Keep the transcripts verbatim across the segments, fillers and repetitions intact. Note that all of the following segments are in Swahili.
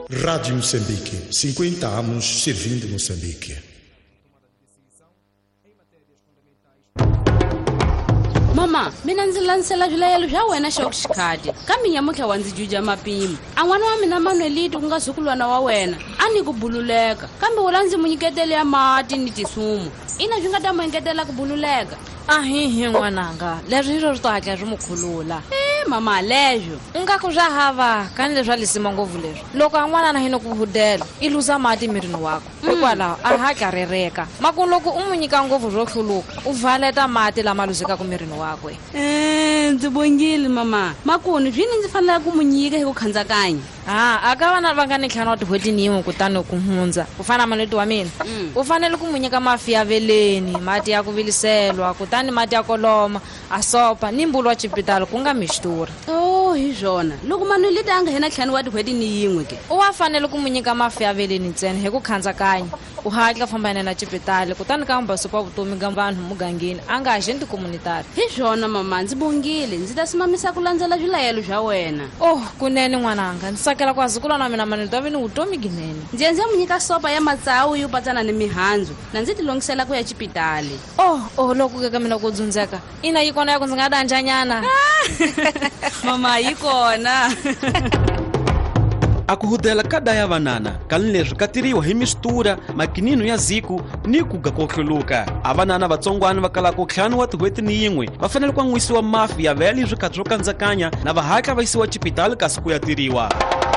Rádio Moçambique, cinquenta anos servindo Moçambique. Mama, mina ndzi lansela vilayelo vya wena xokxikhadi. Kambe nyamutlha wa ndzi juja mapimo. An'wana wa mina Manuelito ku nga zukulwana wa wena. Ani ku bululeka. Kambe wala ndzi munyiketele ya mati ni tisumu. Ina swi nga ta munyiketela ku bululeka. Ah hi hi n'wananga, leswi ro to hatla ri mukhulula. Eh mama leswo. Nga ku swa hava, kan leswa lisima ngovu leswi. Loko an'wana na hino ku hudela, i luza mati mirini wako. Hikwalaho a hatla rereka. Makunu loko u munyika ngovu ro hluluka, u valeta mati lama luzeka ku mirini wako. Eh ndzi bongile mama. Makunu zwini ndzi fanele ku munyika hi ku khandzakanya. Ah, aka vana va nga ni ntlhanu wa tihweti niwe kutani ku hundza. Ku fana maleti wa mina. U fanele ku munyika mafi ya veleni, mati ya ku viliselwa, kutani mati ya koloma, asopa, ni mbulu wa chipitalo ku nga mixtura. Oh, hi zwona. Loko Manuelito anga hina ntlhanu wa tihweti ni yin'we ke. U wa fanele ku munyika mafi ya veleni ntsena hi ku khandzakanya. U hatla fambana na chipitalo kutani ka mba sopa vutomi ga vanhu mugangeni anga agenti communitary. Hi zwona mama, ndzi bongile. Ndzi ta simamisa ku landzela vilayelo vya wena. Oh, kunene n'wananga. Ndisakela kwa zikulwana wa mina Manuelito vini vutomi ginene. Ndzi enze munyika sopa ya matsawu yo patsana ni mihandzu. Na ndzi tilongisela ku ya chipitali. Oh, oh loko ka mina ku dzundzeka. Ina yi kona ya ku ndzi nga danjanyana. Mama yi kona. Akuhudela kada ya vanana kalileswi katiriwa hi mistura makinino ya ziku ni ku gakohluluka avanana vatsongwana va kalaka ntlhanu wa tihweti ni yin'we va fanele ku n'wisiwa mafi ya vele leswi katsi ro kandzakanya na va hatla va yisiwa chipitali kasi ku ya tiriwa.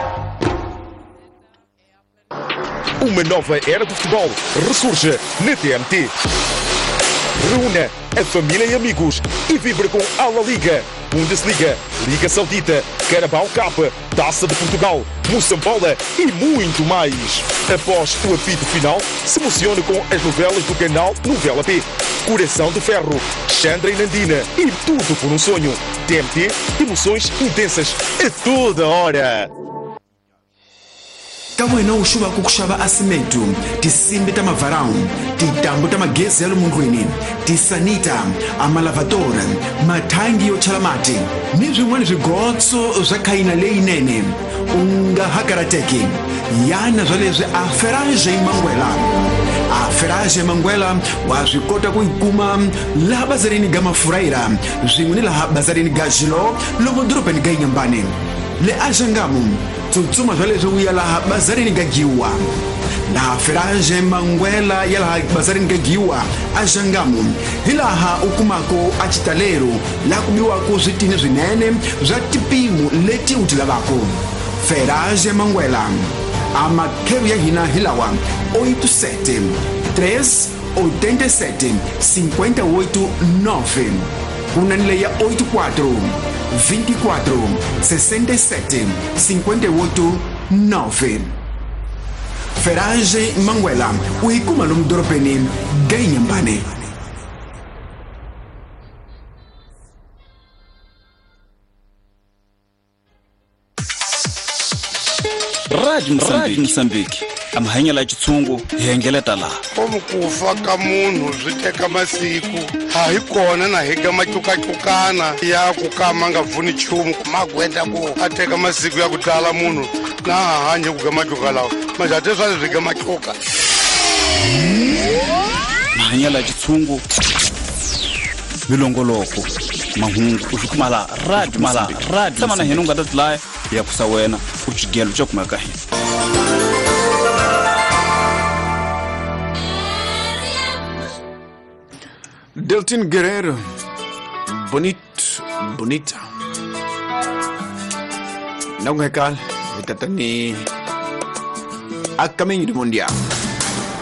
Uma nova era do futebol ressurge na T M T. Reúna a família e amigos e vibra com a La Liga, Bundesliga, Liga Saudita, Carabao Cup, Taça de Portugal, Moçambola e muito mais. Após o apito final, se emocione com as novelas do canal Novela P, Coração de Ferro, Chandra e Nandina e tudo por um sonho. T M T, emoções intensas a toda hora. Kawena ushuba kukushaba asimentu, tisimbi tamavarau, titambu tamagezi ya lumungwini, tisanita, amalavadora, matangi yochalamati, nizu mwani zigotso zakaina lei nene, unga hakarateki, yana zaleze aferaje Manguela. Aferaje Manguela, wazikota kuikuma, la bazarini gama furaira, zinguni la bazarini gajilo, lomo drope ni gainyambani. Le ajangamu, tutsuma zaleze uya la bazarini gagiwa. La Aferaje Manguela ya la bazarini gagiwa, ajangamu. Hilaha ukumako achitalero, la kubiwa kuzitine zinene, zatipimu leti utilabako. Aferaje Manguela. Ama keria hina hilawa oito sete três oitenta e sete cinquenta e oito nove. Unanile ya oito quatro vinte e quatro sessenta e sete cinquenta e oito nove. Aferaje Manguela, uikuma lumdoropeni gainyambane. Rádio Moçambique, amahanya la chitsungu hengeleta la. Como kufa ka munhu swi teka masiku ha hi kona na hi ga matukakukana ya ku kama nga vuni chumu magwenda ku ateka masiku ya ku tala munhu na hanya ku ga matuka lawa majate swa zwi ga matuka mahanya la chitsungu milongoloko mahungu ufikumala radio mala radio sama na hinu ngata tlaya ya kusa wena uchigelo cha kumaka hi Deltin Guerrero, bonito, bonita. Não é cal, é tatani a caminho do mundial.